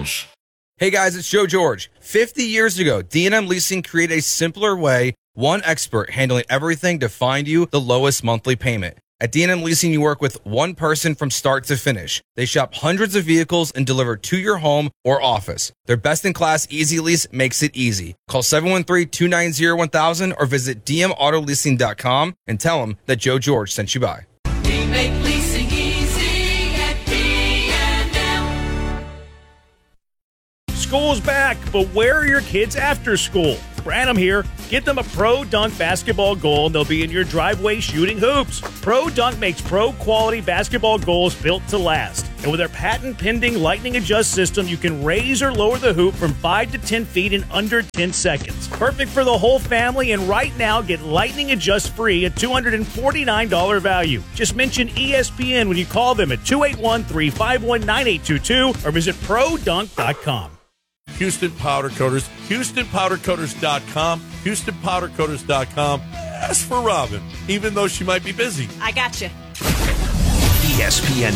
News. Hey guys, it's Joe George. 50 years ago, D&M Leasing created a simpler way, one expert handling everything to find you the lowest monthly payment. At D&M Leasing, you work with one person from start to finish. They shop hundreds of vehicles and deliver to your home or office. Their best-in-class Easy Lease makes it easy. Call 713-290-1000 or visit dmautoleasing.com and tell them that Joe George sent you by. We make leasing easy at D&M. School's back, but where are your kids after school? Branham here. Get them a Pro Dunk basketball goal and they'll be in your driveway shooting hoops. Pro Dunk makes pro-quality basketball goals built to last. And with their patent-pending Lightning Adjust system, you can raise or lower the hoop from 5 to 10 feet in under 10 seconds. Perfect for the whole family, and right now, get Lightning Adjust free at $249 value. Just mention ESPN when you call them at 281-351-9822 or visit produnk.com. Houston Powder Coaters, HoustonPowderCoaters.com, HoustonPowderCoaters.com. Ask for Robin, even though she might be busy. I got you. ESPN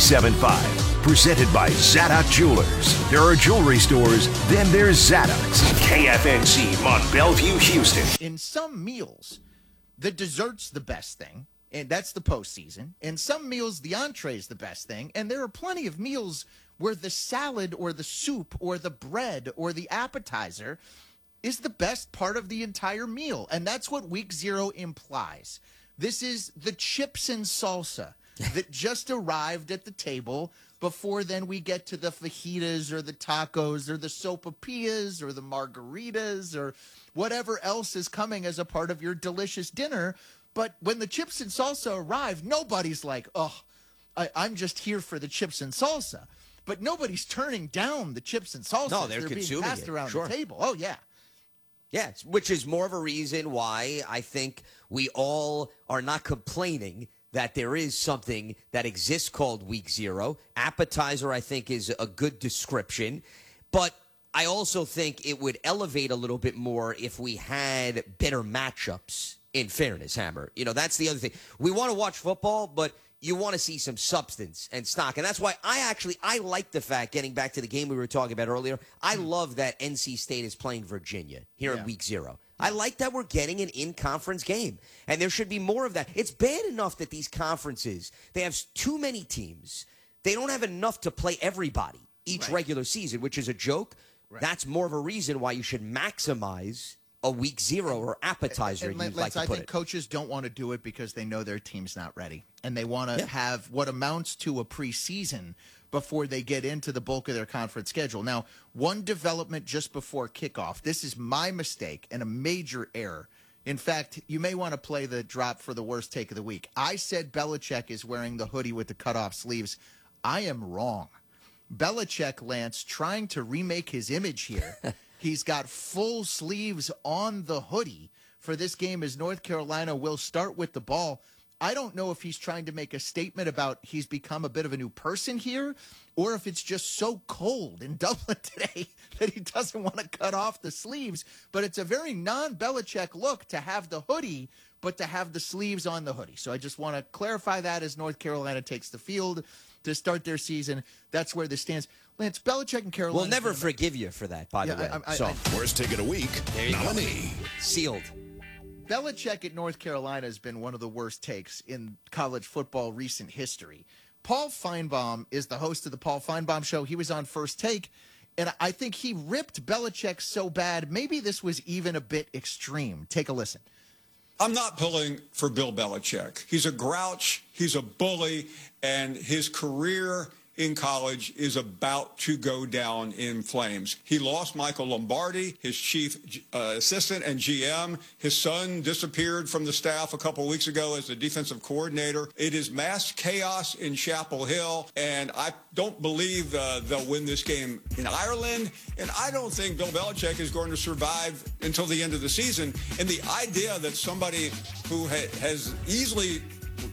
97.5, presented by Zadok Jewelers. There are jewelry stores, then there's Zadok's. KFNC, Mont Bellevue, Houston. In some meals, the dessert's the best thing, and that's the postseason. In some meals, the entree's the best thing, and there are plenty of meals where the salad or the soup or the bread or the appetizer is the best part of the entire meal. And that's what Week 0 implies. This is the chips and salsa that just arrived at the table before then we get to the fajitas or the tacos or the sopapillas or the margaritas or whatever else is coming as a part of your delicious dinner. But when the chips and salsa arrive, nobody's like, oh, I'm just here for the chips and salsa. But nobody's turning down the chips and salsa. No, they're consuming being passed it. around Sure. the table. Oh, yeah. Yeah, which is more of a reason why I think we all are not complaining that there is something that exists called Week 0. Appetizer, I think, is a good description. But I also think it would elevate a little bit more if we had better matchups, in fairness, Hammer. You know, that's the other thing. We want to watch football, but you want to see some substance and stock. And that's why I like the fact, getting back to the game we were talking about earlier, I love that NC State is playing Virginia here in Week 0. I like that we're getting an in-conference game. And there should be more of that. It's bad enough that these conferences, they have too many teams. They don't have enough to play everybody each regular season, which is a joke. Right. That's more of a reason why you should maximize a Week 0 or appetizer. I think coaches don't want to do it because they know their team's not ready. And they want to have what amounts to a preseason before they get into the bulk of their conference schedule. Now, one development just before kickoff. This is my mistake and a major error. In fact, you may want to play the drop for the worst take of the week. I said Belichick is wearing the hoodie with the cutoff sleeves. I am wrong. Belichick, Lance, trying to remake his image here. He's got full sleeves on the hoodie for this game as North Carolina will start with the ball. I don't know if he's trying to make a statement about he's become a bit of a new person here or if it's just so cold in Dublin today that he doesn't want to cut off the sleeves. But it's a very non-Belichick look to have the hoodie, but to have the sleeves on the hoodie. So I just want to clarify that as North Carolina takes the field to start their season. That's where this stands. Lance, Belichick and Carolina. We'll never forgive you for that, by the way. Worst take of the week, nominee. Sealed. Belichick at North Carolina has been one of the worst takes in college football recent history. Paul Feinbaum is the host of the Paul Feinbaum Show. He was on First Take, and I think he ripped Belichick so bad, maybe this was even a bit extreme. Take a listen. I'm not pulling for Bill Belichick. He's a grouch, he's a bully, and his career in college is about to go down in flames. He lost Michael Lombardi, his chief assistant and GM. His son disappeared from the staff a couple weeks ago as the defensive coordinator. It is mass chaos in Chapel Hill, and I don't believe they'll win this game in Ireland, and I don't think Bill Belichick is going to survive until the end of the season. And the idea that somebody who has easily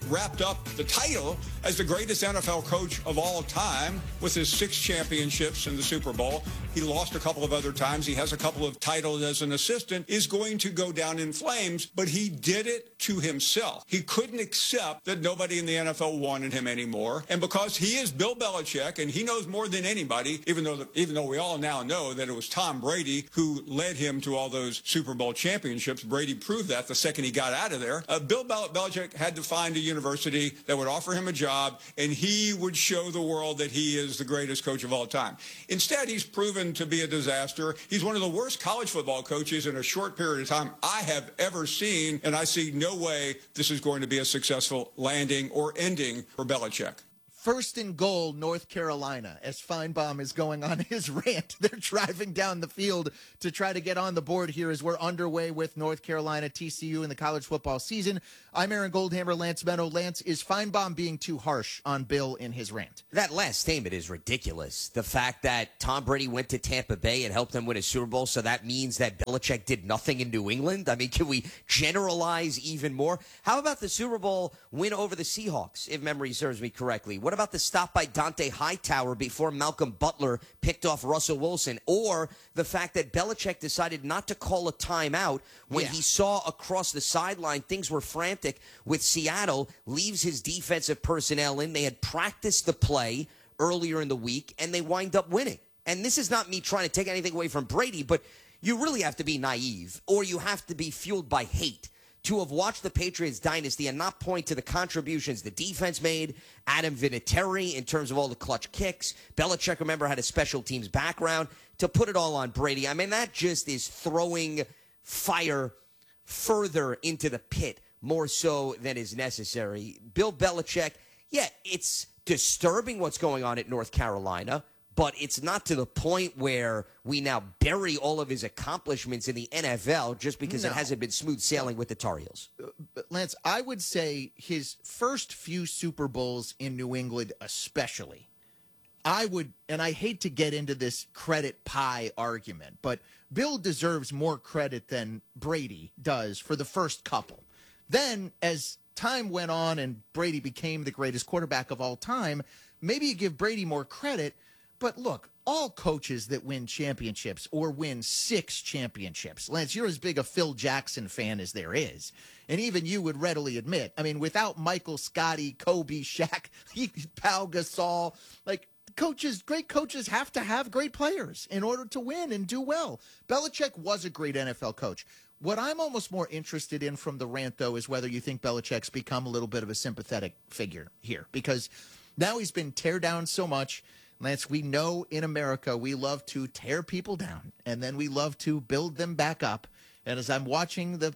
wrapped up the title as the greatest NFL coach of all time with his 6 championships in the Super Bowl. He lost a couple of other times. He has a couple of titles as an assistant, is going to go down in flames, but he did it to himself. He couldn't accept that nobody in the NFL wanted him anymore. And because he is Bill Belichick and he knows more than anybody, even though we all now know that it was Tom Brady who led him to all those Super Bowl championships. Brady proved that the second he got out of there. Bill Belichick had to find a university that would offer him a job, and he would show the world that he is the greatest coach of all time. Instead, he's proven to be a disaster. He's one of the worst college football coaches in a short period of time I have ever seen, and I see no way this is going to be a successful landing or ending for Belichick. First and goal, North Carolina, as Feinbaum is going on his rant. They're driving down the field to try to get on the board here as we're underway with North Carolina, TCU in the college football season. I'm Aaron Goldhammer, Lance Meadow. Lance, is Feinbaum being too harsh on Bill in his rant? That last statement is ridiculous. The fact that Tom Brady went to Tampa Bay and helped them win a Super Bowl, so that means that Belichick did nothing in New England? I mean, can we generalize even more? How about the Super Bowl win over the Seahawks, if memory serves me correctly? What about the stop by Dante Hightower before Malcolm Butler picked off Russell Wilson? Or the fact that Belichick decided not to call a timeout when he saw across the sideline things were frantic with Seattle, leaves his defensive personnel in. They had practiced the play earlier in the week, and they wind up winning. And this is not me trying to take anything away from Brady, but you really have to be naive, or you have to be fueled by hate to have watched the Patriots dynasty and not point to the contributions the defense made, Adam Vinatieri in terms of all the clutch kicks. Belichick, remember, had a special teams background. To put it all on Brady, I mean, that just is throwing fire further into the pit, more so than is necessary. Bill Belichick, yeah, it's disturbing what's going on at North Carolina, but it's not to the point where we now bury all of his accomplishments in the NFL just because it hasn't been smooth sailing with the Tar Heels. Lance, I would say his first few Super Bowls in New England especially, and I hate to get into this credit pie argument, but Bill deserves more credit than Brady does for the first couple. Then, as time went on and Brady became the greatest quarterback of all time, maybe you give Brady more credit. But look, all coaches that win championships or win 6 championships, Lance, you're as big a Phil Jackson fan as there is. And even you would readily admit, I mean, without Michael, Scotty, Kobe, Shaq, Pau Gasol, like great coaches have to have great players in order to win and do well. Belichick was a great NFL coach. What I'm almost more interested in from the rant, though, is whether you think Belichick's become a little bit of a sympathetic figure here. Because now he's been tear down so much. Lance, we know in America we love to tear people down, and then we love to build them back up. And as I'm watching the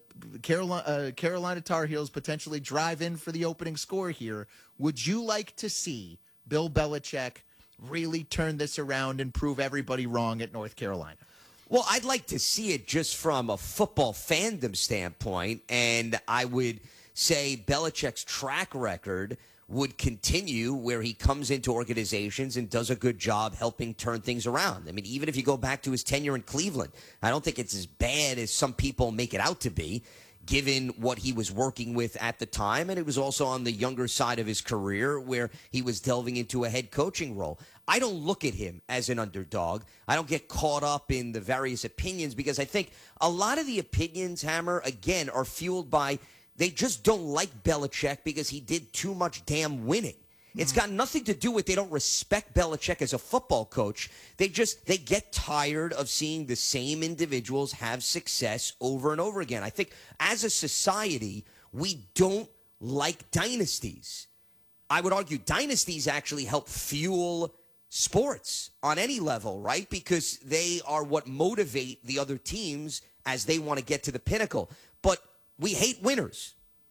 Carolina Tar Heels potentially drive in for the opening score here, would you like to see Bill Belichick really turn this around and prove everybody wrong at North Carolina? Well, I'd like to see it just from a football fandom standpoint, and I would say Belichick's track record would continue where he comes into organizations and does a good job helping turn things around. I mean, even if you go back to his tenure in Cleveland, I don't think it's as bad as some people make it out to be, given what he was working with at the time. And it was also on the younger side of his career where he was delving into a head coaching role. I don't look at him as an underdog. I don't get caught up in the various opinions because I think a lot of the opinions, Hammer, again, are fueled by they just don't like Belichick because he did too much damn winning. It's got nothing to do with they don't respect Belichick as a football coach. They get tired of seeing the same individuals have success over and over again. I think as a society, we don't like dynasties. I would argue dynasties actually help fuel sports on any level, right? Because they are what motivate the other teams as they want to get to the pinnacle. But we hate winners.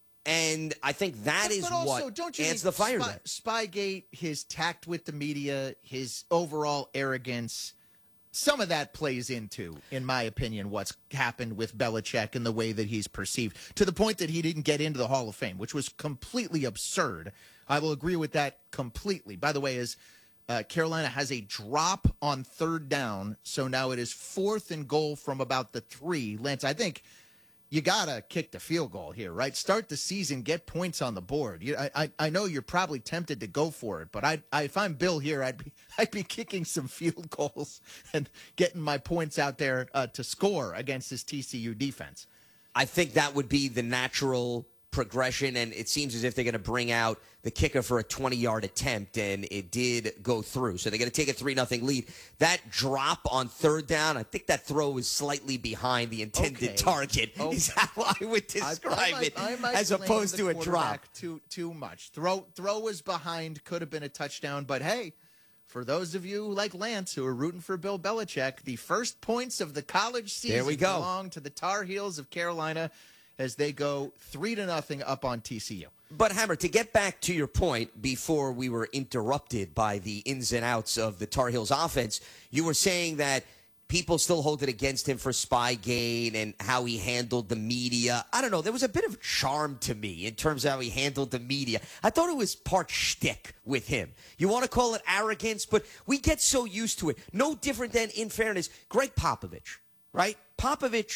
And I think that is what adds the fire there. Spygate, his tact with the media, his overall arrogance, some of that plays into, in my opinion, what's happened with Belichick and the way that he's perceived, to the point that he didn't get into the Hall of Fame, which was completely absurd. I will agree with that completely. By the way, Carolina has a drop on third down, so now it is 4th and goal from about the 3. Lance, I think you got to kick the field goal here, right? Start the season, get points on the board. I know you're probably tempted to go for it, but if I'm Bill here, I'd be kicking some field goals and getting my points out there to score against this TCU defense. I think that would be the natural progression, and it seems as if they're going to bring out the kicker for a 20-yard attempt, and it did go through. So they're going to take a 3-0 lead. That drop on third down, I think that throw was slightly behind the intended target, is how I would describe it, as opposed to a drop. Too much. Throw was behind, could have been a touchdown, but hey, for those of you like Lance who are rooting for Bill Belichick, the first points of the college season belong to the Tar Heels of Carolina as they go 3-0 up on TCU. But, Hammer, to get back to your point before we were interrupted by the ins and outs of the Tar Heels offense, you were saying that people still hold it against him for Spygate and how he handled the media. I don't know. There was a bit of charm to me in terms of how he handled the media. I thought it was part shtick with him. You want to call it arrogance, but we get so used to it. No different than, in fairness, Greg Popovich, right? Popovich